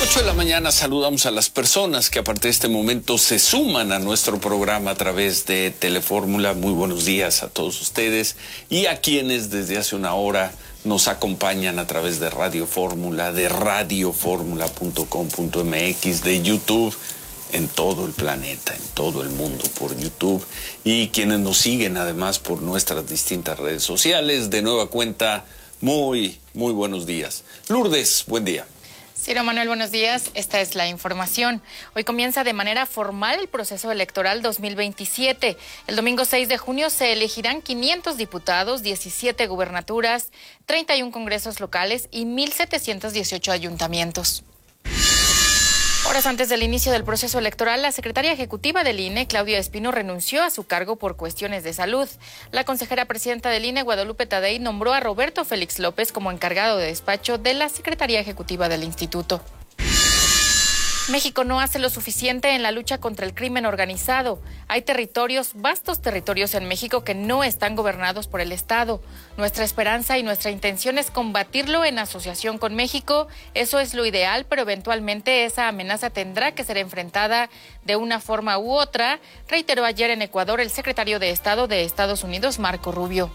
8 de la mañana saludamos a las personas que a partir de este momento se suman a nuestro programa a través de Telefórmula. Muy buenos días a todos ustedes y a quienes desde hace una hora nos acompañan a través de Radio Fórmula, de radioformula.com.mx, de YouTube, en todo el planeta, en todo el mundo por YouTube, y quienes nos siguen además por nuestras distintas redes sociales. De nueva cuenta, muy buenos días. Lourdes, buen día. Ciro Manuel, buenos días. Esta es la información. Hoy comienza de manera formal el proceso electoral 2027. El domingo 6 de junio se elegirán 500 diputados, 17 gubernaturas, 31 congresos locales y 1,718 ayuntamientos. Horas antes del inicio del proceso electoral, la secretaria ejecutiva del INE, Claudia Espino, renunció a su cargo por cuestiones de salud. La consejera presidenta del INE, Guadalupe Tadei, nombró a Roberto Félix López como encargado de despacho de la Secretaría Ejecutiva del Instituto. México no hace lo suficiente en la lucha contra el crimen organizado. Hay vastos territorios en México que no están gobernados por el Estado. Nuestra esperanza y nuestra intención es combatirlo en asociación con México. Eso es lo ideal, pero eventualmente esa amenaza tendrá que ser enfrentada de una forma u otra, reiteró ayer en Ecuador el secretario de Estado de Estados Unidos, Marco Rubio.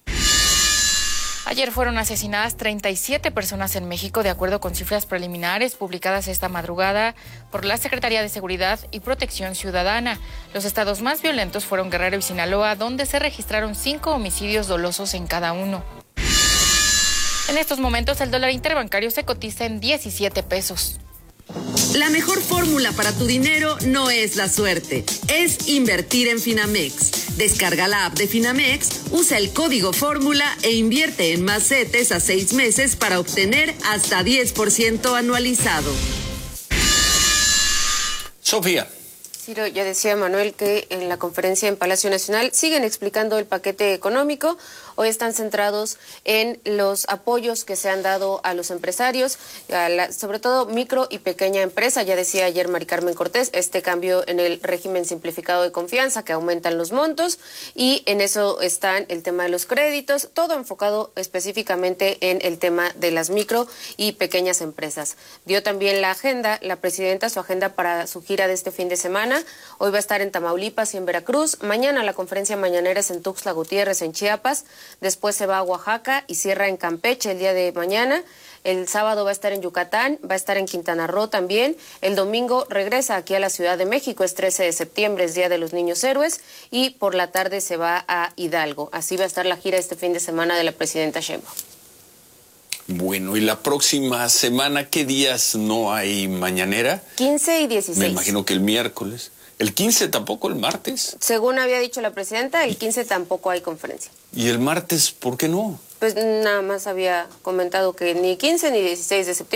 Ayer fueron asesinadas 37 personas en México, de acuerdo con cifras preliminares publicadas esta madrugada por la Secretaría de Seguridad y Protección Ciudadana. Los estados más violentos fueron Guerrero y Sinaloa, donde se registraron 5 homicidios dolosos en cada uno. En estos momentos, el dólar interbancario se cotiza en 17 pesos. La mejor fórmula para tu dinero no es la suerte, es invertir en Finamex. Descarga la app de Finamex, usa el código fórmula e invierte en más CETES a 6 meses para obtener hasta 10% anualizado. Sofía. Ciro, ya decía Manuel que en la conferencia en Palacio Nacional siguen explicando el paquete económico. Hoy están centrados en los apoyos que se han dado a los empresarios, sobre todo micro y pequeña empresa. Ya decía ayer Mari Carmen Cortés, este cambio en el régimen simplificado de confianza, que aumentan los montos, y en eso están el tema de los créditos, todo enfocado específicamente en el tema de las micro y pequeñas empresas. Dio también la agenda, la presidenta, su agenda para su gira de este fin de semana. Hoy va a estar en Tamaulipas y en Veracruz. Mañana la conferencia mañanera es en Tuxtla Gutiérrez, en Chiapas. Después se va a Oaxaca y cierra en Campeche el día de mañana. El sábado va a estar en Yucatán, va a estar en Quintana Roo también. El domingo regresa aquí a la Ciudad de México, es 13 de septiembre, es Día de los Niños Héroes, y por la tarde se va a Hidalgo. Así va a estar la gira este fin de semana de la presidenta Sheinbaum. Bueno, y la próxima semana, ¿qué días no hay mañanera? 15 y 16. Me imagino que el miércoles. ¿El 15 tampoco, el martes? Según había dicho la presidenta, el 15 tampoco hay conferencia. ¿Y el martes por qué no? Pues nada más había comentado que ni 15 ni 16 de septiembre.